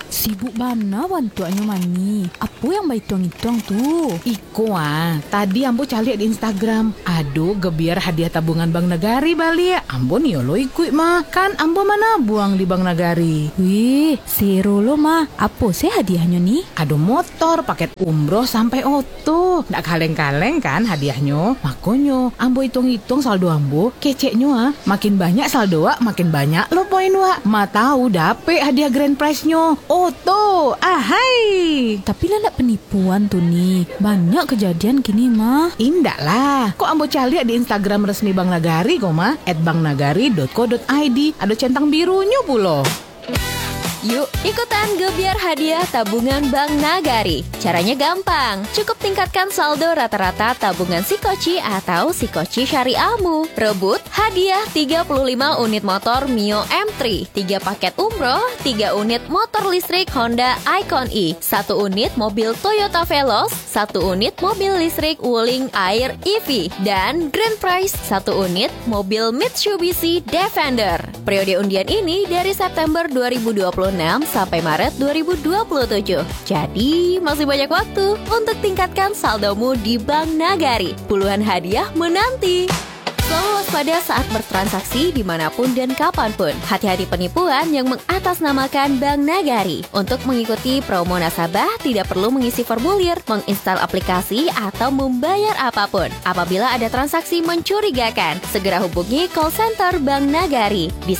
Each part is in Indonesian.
sibuk bana bantuannya mani. Apa yang baitong-itong tuh? Iko tadi ambo cari di Instagram. Aduh, gebiar hadiah tabungan Bank Nagari bali. Ambo nih lo ikut mah. Kan ambo mana buang di Bank Nagari. Wih, seru lo mah. Apa sih hadiahnya nih? Aduh, motor, paket umroh sampai oto. Nggak kaleng-kaleng kan hadiahnya. Makonyo, ambo hitung-hitung saldo ambo. Keceknya makin banyak saldo makin banyak lo poin Ma tahu dapet hadiah grand prize-nya. Oto, ahai. Tapi lah penipuan tuh nih. Banyak kejadian kini mah. Indah lah. Kok ambo cari di Instagram resmi Bank Nagari kok mah @banknagari.co.id. Ada centang birunya pulo. Yuk, ikutan gebiar hadiah tabungan Bank Nagari. Caranya gampang, cukup tingkatkan saldo rata-rata tabungan Sikoci atau Sikoci Syariahmu. Rebut hadiah 35 unit motor Mio M3, 3 paket umroh, 3 unit motor listrik Honda Icon E, 1 unit mobil Toyota Veloz, 1 unit mobil listrik Wuling Air EV, dan grand prize 1 unit mobil Mitsubishi Defender. Periode undian ini dari September 2026 sampai Maret 2027. Jadi masih banyak waktu untuk tingkatkan saldomu di Bank Nagari. Puluhan hadiah menanti. Selalu waspada saat bertransaksi dimanapun dan kapanpun. Hati-hati penipuan yang mengatasnamakan Bank Nagari. Untuk mengikuti promo nasabah tidak perlu mengisi formulir, menginstal aplikasi, atau membayar apapun. Apabila ada transaksi mencurigakan, segera hubungi call center Bank Nagari di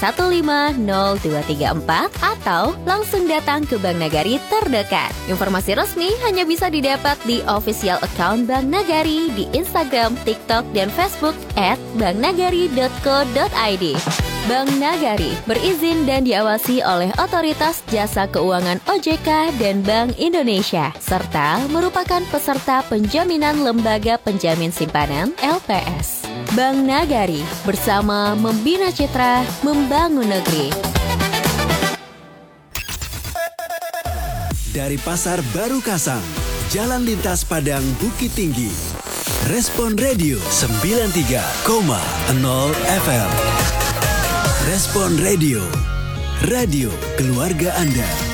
150-234 atau langsung datang ke Bank Nagari terdekat. Informasi resmi hanya bisa didapat di official account Bank Nagari di Instagram, TikTok, dan Facebook @banknagari.co.id. Bank Nagari berizin dan diawasi oleh Otoritas Jasa Keuangan OJK dan Bank Indonesia, serta merupakan peserta penjaminan Lembaga Penjamin Simpanan LPS. Bank Nagari, bersama membina citra, membangun negeri. Dari Pasar Baru Kasang, Jalan Lintas Padang Bukit Tinggi, Respon Radio 93,0 FM. Respon Radio, radio keluarga Anda.